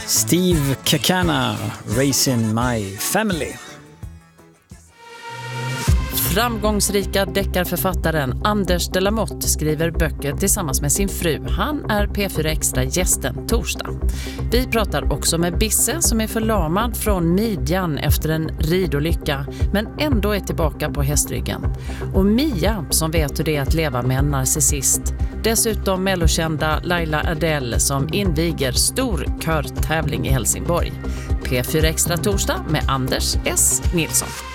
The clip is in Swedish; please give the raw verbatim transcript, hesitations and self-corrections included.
Steve Kakana, Raising My Family. Framgångsrika deckarförfattaren Anders de la Motte skriver böcker tillsammans med sin fru. Han är P fyra Extra-gästen torsdag. Vi pratar också med Bisse som är förlamad från midjan efter en ridolycka men ändå är tillbaka på hästryggen. Och Mia som vet hur det är att leva med en narcissist. Dessutom mellokända Laila Adele som inviger stor körtävling i Helsingborg. P fyra Extra torsdag med Anders S. Nilsson.